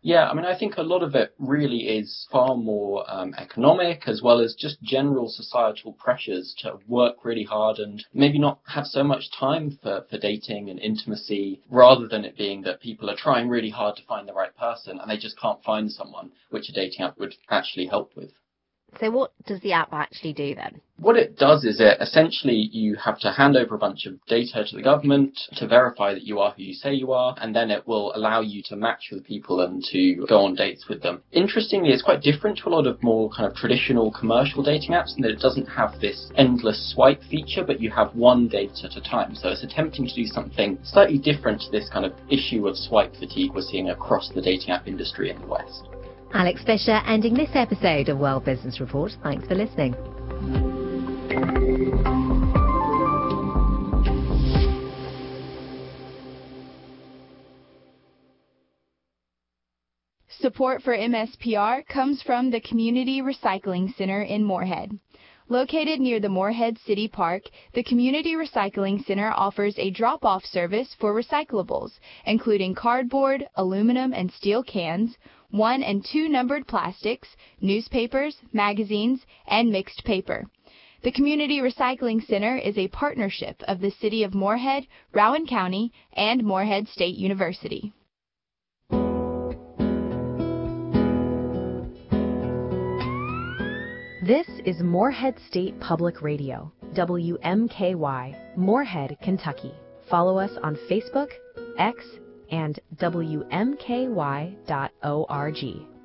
Yeah, I mean, I think a lot of it really is far more economic as well as just general societal pressures to work really hard and maybe not have so much time for dating and intimacy, rather than it being that people are trying really hard to find the right person and they just can't find someone, which a dating app would actually help with. So what does the app actually do then? What it does is essentially you have to hand over a bunch of data to the government to verify that you are who you say you are, and then it will allow you to match with people and to go on dates with them. Interestingly, it's quite different to a lot of more kind of traditional commercial dating apps in that it doesn't have this endless swipe feature, but you have one date at a time. So it's attempting to do something slightly different to this kind of issue of swipe fatigue we're seeing across the dating app industry in the West. Alex Fisher ending this episode of World Business Report. Thanks for listening. Support for MSPR comes from the Community Recycling Center in Moorhead. Located near the Moorhead City Park, the Community Recycling Center offers a drop-off service for recyclables, including cardboard, aluminum and steel cans, 1 and 2 numbered plastics, newspapers, magazines, and mixed paper. The Community Recycling Center is a partnership of the City of Moorhead, Rowan County, and Moorhead State University. This is Moorhead State Public Radio, WMKY, Moorhead, Kentucky. Follow us on Facebook, X, and WMKY.org.